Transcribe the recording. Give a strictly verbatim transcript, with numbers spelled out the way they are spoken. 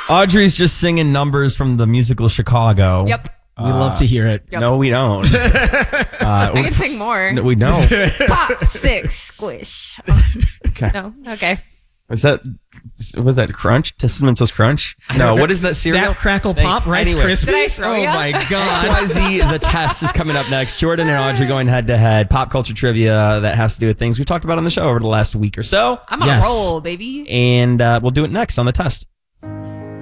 Audrey's just singing numbers from the musical Chicago. Yep. We uh, love to hear it. Yep. No, we don't. uh, I can sing more. No, we don't. Pop, six, squish. Oh. Okay. No, okay. Was that was that Crunch? Testamentos Crunch? No, what is that cereal? Snap, Crackle, Pop, Rice anyway. Krispies? Oh ya? my God. X Y Z, the test is coming up next. Jordan and Audrey going head to head. Pop culture trivia that has to do with things we've talked about on the show over the last week or so. I'm on yes. a roll, baby. And uh, we'll do it next on the test.